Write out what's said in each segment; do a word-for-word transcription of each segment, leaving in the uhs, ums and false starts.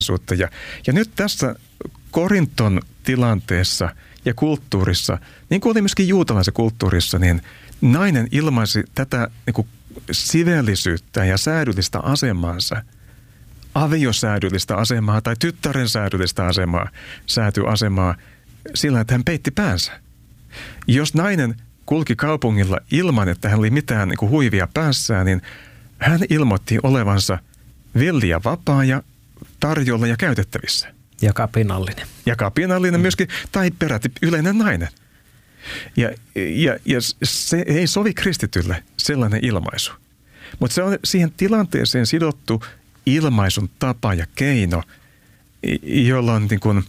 Ja, ja nyt tässä Korinton tilanteessa ja kulttuurissa, niin kuin oli myöskin juutalaisessa kulttuurissa, niin nainen ilmaisi tätä niin kuin siveellisyyttä ja säädyllistä asemaansa, aviosäädyllistä asemaa tai tyttären säädyllistä asemaa, säätyasemaa sillä, että hän peitti päänsä. Jos nainen kulki kaupungilla ilman, että hän oli mitään niin kuin huivia päässään, niin hän ilmoitti olevansa villi ja vapaa ja tarjolla ja käytettävissä. Ja kapinallinen. Ja kapinallinen mm. myöskin, tai peräti yleinen nainen. Ja, ja, ja se ei sovi kristitylle sellainen ilmaisu. Mutta se on siihen tilanteeseen sidottu ilmaisun tapa ja keino, jolloin niin kuin,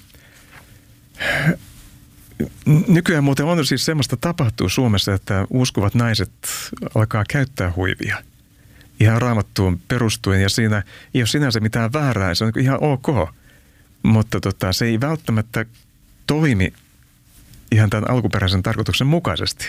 nykyään muuten on siis semmoista tapahtuu Suomessa, että uskovat naiset alkaa käyttää huivia. Ihan Raamattuun perustuen, ja siinä ei ole sinänsä mitään väärää, se on ihan ok. Mutta tota, se ei välttämättä toimi ihan tämän alkuperäisen tarkoituksen mukaisesti.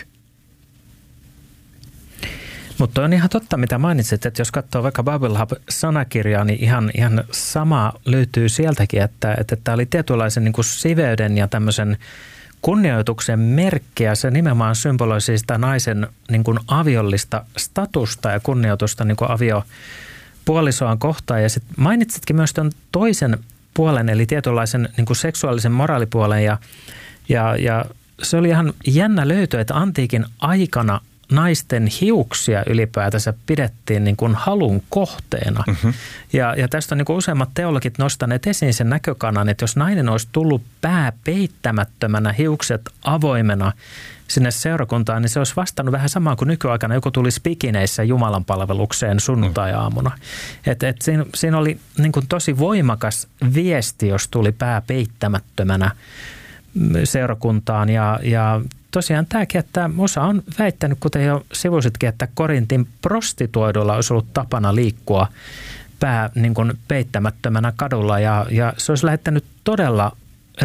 Mutta on ihan totta, mitä mainitsit, että jos katsoo vaikka Bible Hub-sanakirjaa, niin ihan, ihan sama löytyy sieltäkin, että että tämä oli tietynlaisen niin kuin siveyden ja tämmöisen kunnioituksen merkki, ja se nimenomaan symboloi sitä naisen niin kuin aviollista statusta ja kunnioitusta niin kuin aviopuolisoaan kohtaan. Ja sitten mainitsitkin myös tuon toisen puolen, eli tietynlaisen niin kuin seksuaalisen moraalipuolen, ja, ja, ja se oli ihan jännä löytö, että antiikin aikana naisten hiuksia ylipäätänsä pidettiin niin kuin halun kohteena. Mm-hmm. Ja, ja tästä on niin kuin useimmat teologit nostaneet esiin sen näkökannan, että jos nainen olisi tullut pää peittämättömänä, hiukset avoimena sinne seurakuntaan, niin se olisi vastannut vähän samaa kuin nykyaikana joku tulisi pikineissä Jumalan palvelukseen sunnuntai-aamuna. Et, et siinä, siinä oli niin kuin tosi voimakas viesti, jos tuli pää peittämättömänä seurakuntaan, ja, ja tosiaan tämäkin, että osa on väittänyt, kuten jo sivusitkin, että Korintin prostituoiduilla olisi ollut tapana liikkua pää niin kuin peittämättömänä kadulla, ja, ja se olisi lähettänyt todella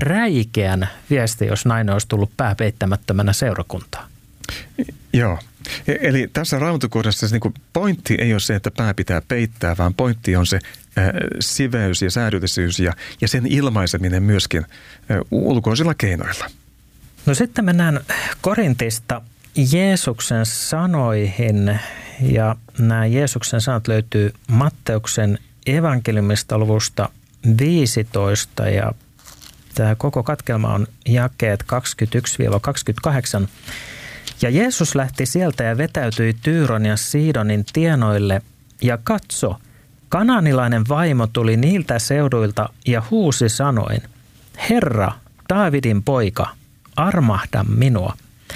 räikeän viesti, jos nainen olisi tullut pää peittämättömänä seurakuntaan. Joo. Eli tässä Raamattukohdassa niin kuin pointti ei ole se, että pää pitää peittää, vaan pointti on se äh, siveys ja säädyllisyys ja, ja sen ilmaiseminen myöskin äh, ulkoisilla keinoilla. No sitten mennään Korintista Jeesuksen sanoihin, ja nämä Jeesuksen sanat löytyy Matteuksen evankeliumista luvusta viisitoista, ja tämä koko katkelma on jakeet kaksikymmentäyksi kaksikymmentäkahdeksan. Ja Jeesus lähti sieltä ja vetäytyi Tyyron ja Siidonin tienoille, ja katso, kanaanilainen vaimo tuli niiltä seuduilta ja huusi sanoen, Herra, Daavidin poika, armahda minua.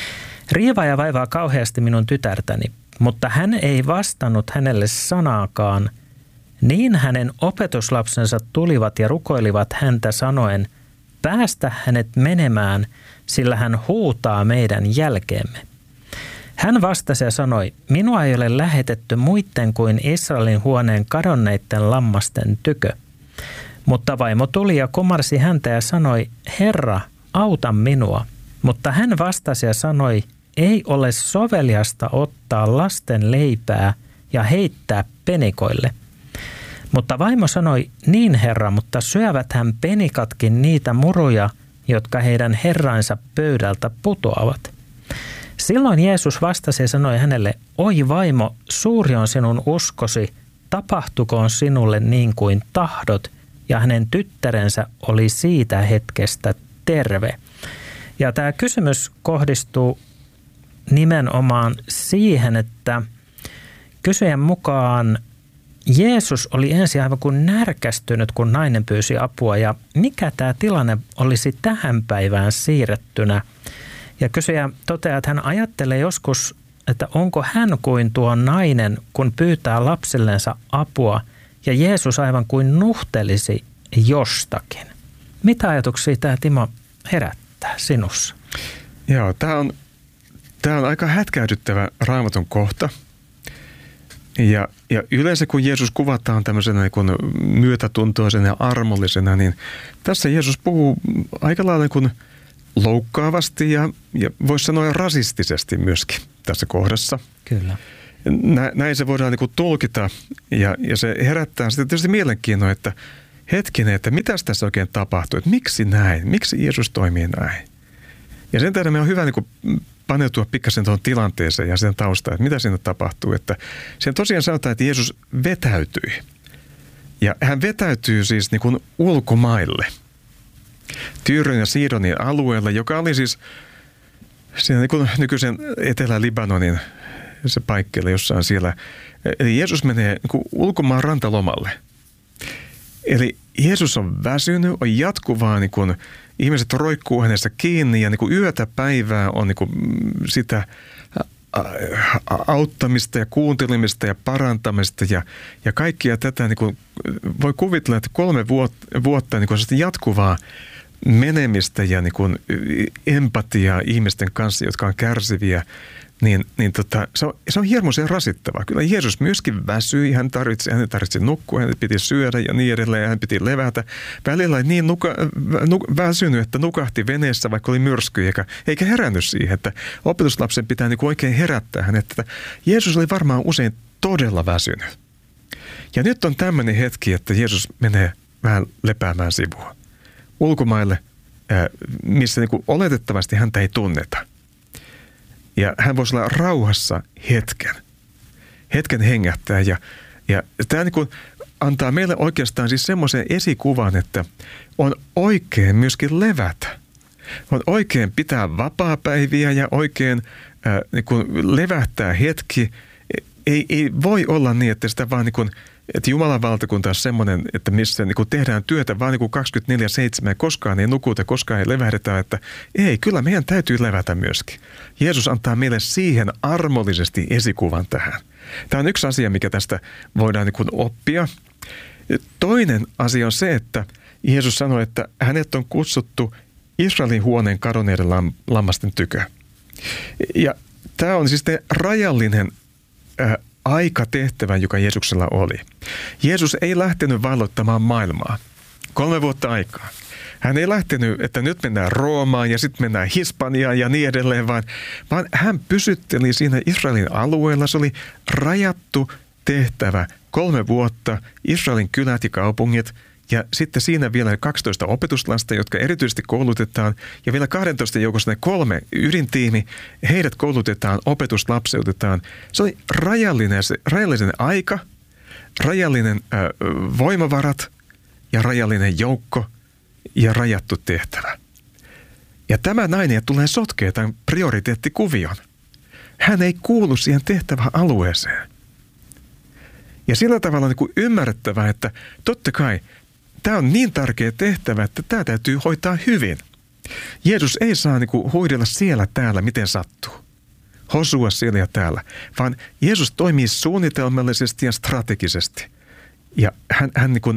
Riivaa ja vaivaa kauheasti minun tytärtäni, mutta hän ei vastannut hänelle sanaakaan. Niin hänen opetuslapsensa tulivat ja rukoilivat häntä sanoen, päästä hänet menemään, sillä hän huutaa meidän jälkeemme. Hän vastasi ja sanoi, minua ei ole lähetetty muitten kuin Israelin huoneen kadonneiden lammasten tykö. Mutta vaimo tuli ja kumarsi häntä ja sanoi, Herra, auta minua. Mutta hän vastasi ja sanoi, ei ole soveliasta ottaa lasten leipää ja heittää penikoille. Mutta vaimo sanoi, niin herra, mutta syöväthän penikatkin niitä muruja, jotka heidän herransa pöydältä putoavat. Silloin Jeesus vastasi ja sanoi hänelle, oi vaimo, suuri on sinun uskosi, tapahtukoon sinulle niin kuin tahdot, ja hänen tyttärensä oli siitä hetkestä terve. Ja tämä kysymys kohdistuu nimenomaan siihen, että kysyjän mukaan Jeesus oli ensin aivan kuin närkästynyt, kun nainen pyysi apua, ja mikä tämä tilanne olisi tähän päivään siirrettynä. Ja kysyjä toteaa, että hän ajattelee joskus, että onko hän kuin tuo nainen, kun pyytää lapsillensa apua, ja Jeesus aivan kuin nuhtelisi jostakin. Mitä ajatuksia tämä, Timo, herättää sinussa? Joo, tämä on, tämä on aika hätkähdyttävä Raamatun kohta. Ja, ja yleensä kun Jeesus kuvataan tämmöisenä niin kuin myötätuntoisena ja armollisena, niin tässä Jeesus puhuu aika lailla niin kuin loukkaavasti ja, ja voisi sanoa rasistisesti myöskin tässä kohdassa. Kyllä. Nä, näin se voidaan niin kuin tulkita, ja, ja se herättää sitten tietysti mielenkiintoa, että hetkinen, että mitäs tässä oikein tapahtuu, että miksi näin, miksi Jeesus toimii näin. Ja sen tähden meidän on hyvä niin kuin paneutua pikkasen tuohon tilanteeseen ja sen taustaan, että mitä siinä tapahtuu. Että sen tosiaan sanotaan, että Jeesus vetäytyi. Ja hän vetäytyy siis niin kuin ulkomaille. Tyyrön ja Siidonin alueella, joka oli siis siinä niin kuin nykyisen Etelä-Libanonin se paikkele jossain siellä. Eli Jeesus menee niin kuin ulkomaan rantalomalle. Eli Jeesus on väsynyt, on jatkuvaa, niin kuin ihmiset roikkuu hänessä kiinni ja niin kuin yötä päivää on niin kuin sitä auttamista ja kuuntelemista ja parantamista ja, ja kaikkia tätä niin kuin voi kuvitella, että kolme vuotta, vuotta niin kuin jatkuvaa menemistä ja niin kuin empatiaa ihmisten kanssa, jotka on kärsiviä, niin, niin tota, se on, se on hirmuisen rasittavaa. Kyllä Jeesus myöskin väsyi, hän tarvitsi, hän tarvitsi nukkua, hän piti syödä ja niin edelleen, ja hän piti levätä. Välillä oli niin nuka, nu, väsynyt, että nukahti veneessä, vaikka oli myrsky, eikä, eikä herännyt siihen, että opetuslapsen pitää niin kuin oikein herättää hänet. Että Jeesus oli varmaan usein todella väsynyt. Ja nyt on tämmöinen hetki, että Jeesus menee vähän lepäämään sivua ulkomaille, missä niin kuin oletettavasti häntä ei tunneta. Ja hän voisi olla rauhassa hetken. Hetken hengähtää. Ja, ja tämä niin kuin antaa meille oikeastaan siis semmoisen esikuvan, että on oikein myöskin levätä. On oikein pitää vapaapäiviä ja oikein äh, niin kuin levähtää hetki. Ei, ei voi olla niin, että sitä vaan niin kuin, että Jumalan valtakunta on semmoinen, että missä niin kuin tehdään työtä vaan niin kuin kaksikymmentäneljä seitsemän, koskaan ei nukuta, koskaan ei levähdetä, että ei, kyllä meidän täytyy levätä myöskin. Jeesus antaa meille siihen armollisesti esikuvan tähän. Tämä on yksi asia, mikä tästä voidaan niin kuin oppia. Toinen asia on se, että Jeesus sanoi, että hänet on kutsuttu Israelin huoneen kadonneiden lam, lammasten tykö. Ja tämä on siis rajallinen äh, aikatehtävä, joka Jeesuksella oli. Jeesus ei lähtenyt valloittamaan maailmaa. Kolme vuotta aikaa. Hän ei lähtenyt, että nyt mennään Roomaan ja sitten mennään Hispaniaan ja niin edelleen, vaan, vaan hän pysytteli siinä Israelin alueella. Se oli rajattu tehtävä. Kolme vuotta Israelin kylät ja kaupungit ja sitten siinä vielä kaksitoista opetuslasta, jotka erityisesti koulutetaan ja vielä kaksitoista joukossa ne kolme ydintiimi, heidät koulutetaan, opetuslapseutetaan. Se oli rajallinen, rajallinen aika, rajallinen äh, voimavarat ja rajallinen joukko ja rajattu tehtävä. Ja tämä nainen tulee sotkea tämän prioriteettikuvion. Hän ei kuulu siihen tehtävään alueeseen. Ja sillä tavalla on niin kuin ymmärrettävää, että totta kai tämä on niin tärkeä tehtävä, että tämä täytyy hoitaa hyvin. Jeesus ei saa niin kuin huidella siellä täällä, miten sattuu. Hosua siellä ja täällä. Vaan Jeesus toimii suunnitelmallisesti ja strategisesti. Ja hän, hän niin kuin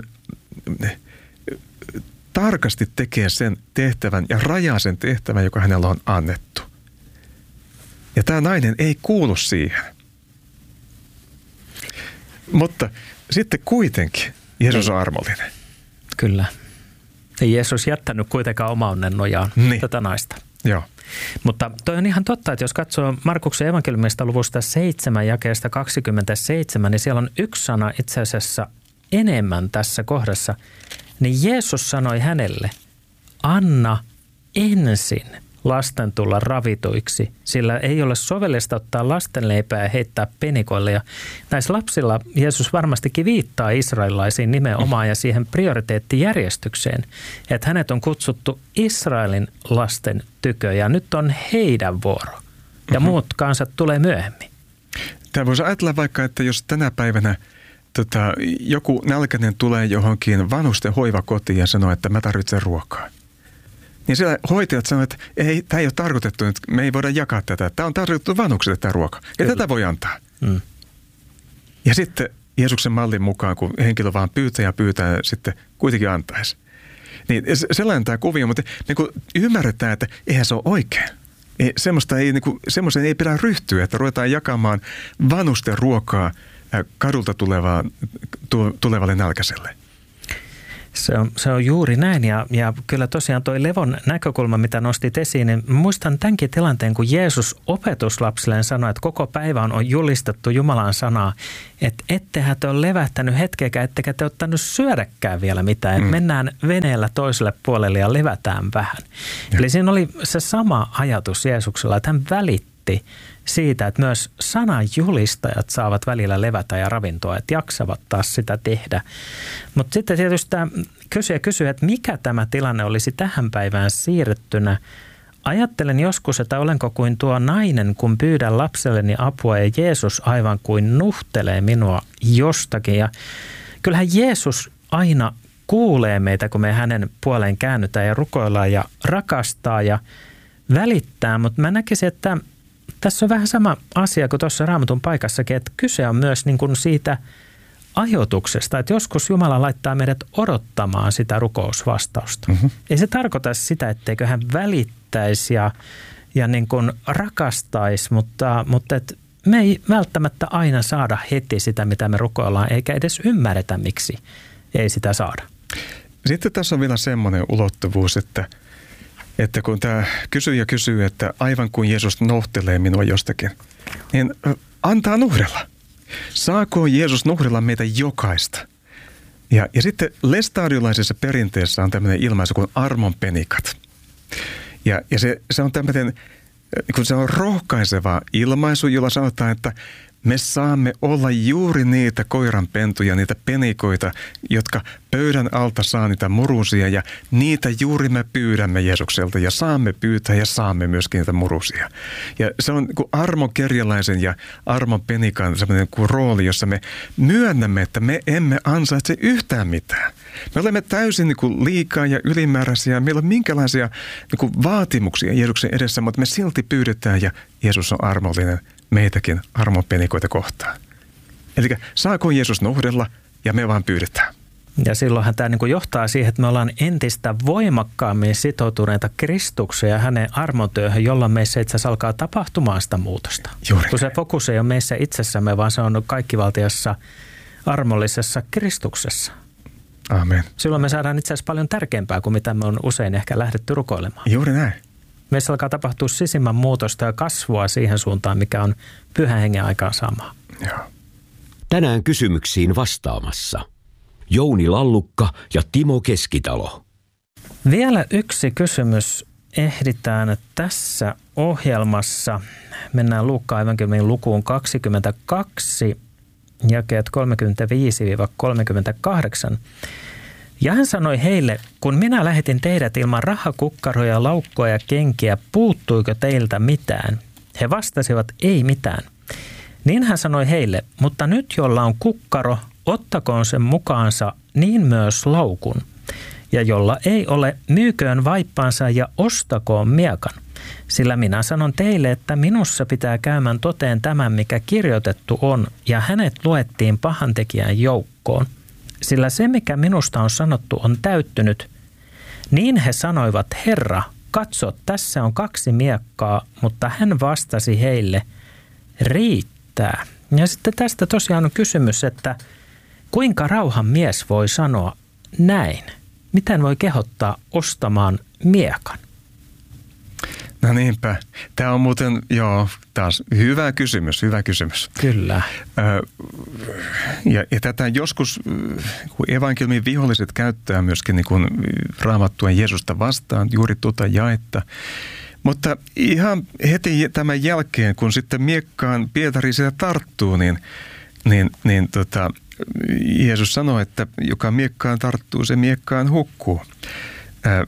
tarkasti tekee sen tehtävän ja rajaa sen tehtävän, joka hänellä on annettu. Ja tämä nainen ei kuulu siihen. Mutta sitten kuitenkin Jeesus on armollinen. Kyllä. Ei Jeesus jättänyt kuitenkaan oma onnen nojaan niin tätä naista. Joo. Mutta toi on ihan totta, että jos katsoo Markuksen evankeliumista luvusta seitsemän jakeesta kaksikymmentäseitsemän, niin siellä on yksi sana itse asiassa enemmän tässä kohdassa. Niin Jeesus sanoi hänelle, anna ensin lasten tulla ravituiksi, sillä ei ole sovellista ottaa lastenleipää ja heittää penikoille. Ja näissä lapsilla Jeesus varmastikin viittaa israelilaisiin nimenomaan ja siihen prioriteettijärjestykseen, että hänet on kutsuttu Israelin lasten tykö ja nyt on heidän vuoro ja muut kansat tulee myöhemmin. Tämä voisi ajatella vaikka, että jos tänä päivänä tota, joku nälkäinen tulee johonkin vanhusten hoivakotiin ja sanoo, että mä tarvitsen ruokaa. Niin siellä hoitajat sanoo, että ei, tämä ei ole tarkoitettu, että me ei voida jakaa tätä. Tämä on tarkoitettu vanhuksille tämä ruoka. Ja Kyllä. tätä voi antaa. Mm. Ja sitten Jeesuksen mallin mukaan, kun henkilö vaan pyytää ja pyytää, sitten kuitenkin antaisi. Niin sellainen tämä kuvio, mutta niin kuin ymmärretään, että eihän se ole oikein. Ei, semmoista ei, niin kuin, semmoisen ei pidä ryhtyä, että ruvetaan jakamaan vanhusten ruokaa kadulta tulevaa, tulevalle nälkäiselle. Se on, se on juuri näin ja, ja kyllä tosiaan toi levon näkökulma, mitä nostit esiin, niin muistan tämänkin tilanteen, kun Jeesus opetuslapsilleen sanoi, että koko päivän on julistettu Jumalan sanaa, että ettehän te ole levähtänyt hetkeäkään, ettekä te ottanut syödäkään vielä mitään, että mm. mennään veneellä toiselle puolelle ja levätään vähän. Ja. Eli siinä oli se sama ajatus Jeesuksella, että hän välitti siitä, että myös sanan julistajat saavat välillä levätä ja ravintoa, että jaksavat taas sitä tehdä. Mutta sitten tietysti tämä kysyjä kysyy, että mikä tämä tilanne olisi tähän päivään siirrettynä. Ajattelen joskus, että olenko kuin tuo nainen, kun pyydän lapselleni apua ja Jeesus aivan kuin nuhtelee minua jostakin. Ja kyllähän Jeesus aina kuulee meitä, kun me hänen puoleen käännytään ja rukoillaan ja rakastaa ja välittää, mutta mä näkisin, että tässä on vähän sama asia kuin tuossa Raamatun paikassakin, että kyse on myös niin kuin siitä ajoituksesta, että joskus Jumala laittaa meidät odottamaan sitä rukousvastausta. Mm-hmm. Ei se tarkoita sitä, etteikö hän välittäisi ja, ja niin kuin rakastaisi, mutta, mutta et me ei välttämättä aina saada heti sitä, mitä me rukoillaan, eikä edes ymmärretä, miksi ei sitä saada. Sitten tässä on vielä semmoinen ulottuvuus, että Että kun tämä kysyjä kysyy, että aivan kuin Jeesus nohtelee minua jostakin, niin antaa nuhdella. Saako Jeesus nuhdella meitä jokaista? Ja, ja sitten lestadiolaisessa perinteessä on tämmöinen ilmaisu kuin armonpenikat. Ja, ja se, se on tämmöinen, kun se on rohkaiseva ilmaisu, jolla sanotaan, että me saamme olla juuri niitä koiranpentuja, niitä penikoita, jotka pöydän alta saa niitä murusia ja niitä juuri me pyydämme Jeesukselta ja saamme pyytää ja saamme myöskin niitä murusia. Ja se on niin kuin armon kerjäläisen ja armon penikan sellainen kuin rooli, jossa me myönnämme, että me emme ansaitse yhtään mitään. Me olemme täysin niin kuin liikaa ja ylimääräisiä, meillä on minkälaisia niin kuin vaatimuksia Jeesuksen edessä, mutta me silti pyydetään ja Jeesus on armollinen meitäkin armonpenikoita kohtaan. Eli saako Jeesus nuhdella ja me vaan pyydetään. Ja silloinhan tämä niin johtaa siihen, että me ollaan entistä voimakkaammin sitoutuneita Kristukseen ja hänen armotyöhön, jolla meissä itse asiassa alkaa tapahtumaan sitä muutosta. Juuri. Kun se fokus ei ole meissä itsessämme, vaan se on kaikkivaltiassa armollisessa Kristuksessa. Amen. Silloin me saadaan itse asiassa paljon tärkeämpää kuin mitä me on usein ehkä lähdetty rukoilemaan. Juuri näin. Meissä alkaa tapahtua sisimmän muutosta ja kasvua siihen suuntaan, mikä on Pyhän Hengen aikaan sama. Joo. Tänään kysymyksiin vastaamassa Jouni Lallukka ja Timo Keskitalo. Vielä yksi kysymys ehditään tässä ohjelmassa. Mennään Luukkaan evankeliumin lukuun kaksikymmentäkaksi, jakeet kolmekymmentäviisi kolmekymmentäkahdeksan. Ja hän sanoi heille, kun minä lähetin teidät ilman rahakukkaroja, laukkoja ja kenkiä, puuttuiko teiltä mitään? He vastasivat, ei mitään. Niin hän sanoi heille, mutta nyt jolla on kukkaro, ottakoon sen mukaansa niin myös laukun. Ja jolla ei ole, myyköön vaippaansa ja ostakoon miekan. Sillä minä sanon teille, että minussa pitää käymään toteen tämän, mikä kirjoitettu on, ja hänet luettiin pahantekijän joukkoon. Sillä se, mikä minusta on sanottu, on täyttynyt. Niin he sanoivat, Herra, katso, tässä on kaksi miekkaa, mutta hän vastasi heille, riittää. Ja sitten tästä tosiaan on kysymys, että kuinka rauhan mies voi sanoa näin? Miten voi kehottaa ostamaan miekan? No niinpä. Tämä on muuten, joo, taas hyvä kysymys, hyvä kysymys. Kyllä. Ja, ja tätä joskus, kun evankeliumin viholliset käyttää myöskin niin kuin Raamattua Jeesusta vastaan, juuri tuota jaetta. Mutta ihan heti tämän jälkeen, kun sitten miekkaan Pietari sitä tarttuu, niin, niin, niin tota, Jeesus sanoi, että joka miekkaan tarttuu, se miekkaan hukkuu. Ää,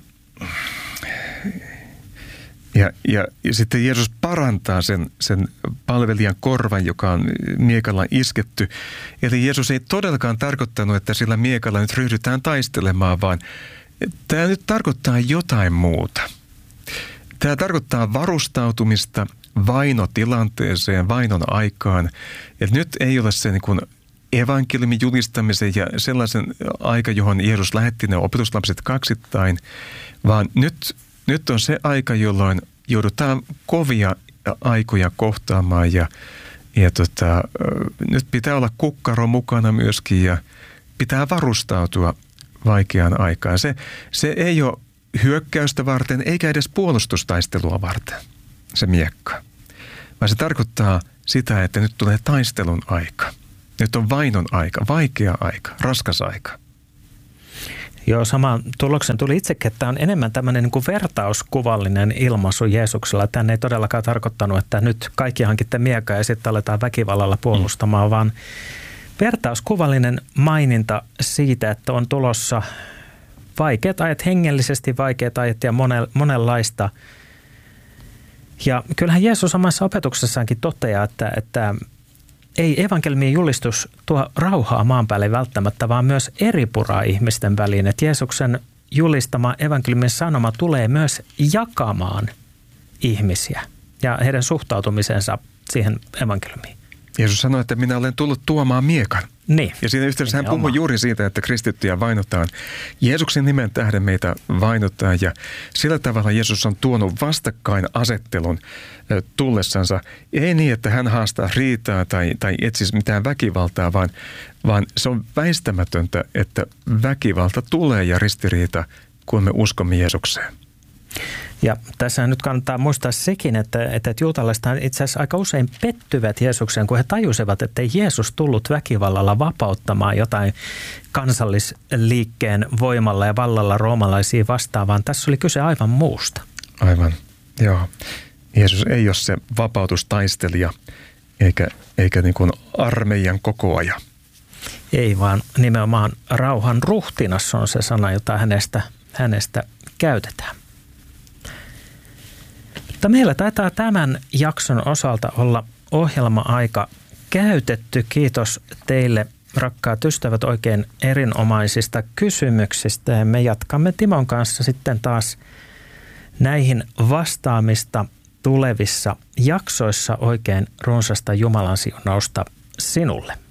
Ja, ja, ja sitten Jeesus parantaa sen, sen palvelijan korvan, joka on miekalla isketty. Eli Jeesus ei todellakaan tarkoittanut, että sillä miekalla nyt ryhdytään taistelemaan, vaan tämä nyt tarkoittaa jotain muuta. Tämä tarkoittaa varustautumista vainotilanteeseen, vainon aikaan. Et nyt ei ole se niin kuin evankeliumin julistamisen ja sellaisen aika, johon Jeesus lähetti ne opetuslapset kaksittain, vaan nyt Nyt on se aika, jolloin joudutaan kovia aikoja kohtaamaan ja, ja tota, nyt pitää olla kukkaro mukana myöskin ja pitää varustautua vaikeaan aikaan. Se, se ei ole hyökkäystä varten eikä edes puolustustaistelua varten, se miekka. Vaan se tarkoittaa sitä, että nyt tulee taistelun aika. Nyt on vainon aika, vaikea aika, raskas aika. Joo, saman tuloksen tuli itsekin, että on enemmän tämmöinen niin kuin vertauskuvallinen ilmaisu Jeesuksella. Tämä ei todellakaan tarkoittanut, että nyt kaikki hankitte miekaa ja sitten aletaan väkivallalla puolustamaan, mm. vaan vertauskuvallinen maininta siitä, että on tulossa vaikeat ajat, hengellisesti vaikeat ajat ja monenlaista. Ja kyllähän Jeesus omassa opetuksessaankin toteaa, että, että ei evankeliumin julistus tuo rauhaa maan päälle välttämättä, vaan myös eripuraa ihmisten väliin. Että Jeesuksen julistama evankeliumin sanoma tulee myös jakamaan ihmisiä ja heidän suhtautumisensa siihen evankeliumiin. Jeesus sanoi, että minä olen tullut tuomaan miekan. Niin. Ja siinä yhteydessä hän puhui juuri siitä, että kristittyjä vainotaan. Jeesuksen nimen tähden meitä vainotaan ja sillä tavalla Jeesus on tuonut vastakkainasettelun tullessansa. Ei niin, että hän haastaa riitaa tai, tai etsisi mitään väkivaltaa, vaan, vaan se on väistämätöntä, että väkivalta tulee ja ristiriita, kun me uskomme Jeesukseen. Ja tässä nyt kannattaa muistaa sekin, että, että juutalaiset itse asiassa aika usein pettyvät Jeesukseen, kun he tajusivat, että ei Jeesus tullut väkivallalla vapauttamaan jotain kansallisliikkeen voimalla ja vallalla roomalaisia vastaan, vaan tässä oli kyse aivan muusta. Aivan, joo. Jeesus ei ole se vapautustaistelija eikä, eikä niin kuin armeijan kokoaja. Ei, vaan nimenomaan rauhan ruhtinas on se sana, jota hänestä, hänestä käytetään. Mutta meillä taitaa tämän jakson osalta olla ohjelma-aika käytetty. Kiitos teille, rakkaat ystävät, oikein erinomaisista kysymyksistä. Ja me jatkamme Timon kanssa sitten taas näihin vastaamista tulevissa jaksoissa. Oikein runsasta Jumalan siunausta sinulle.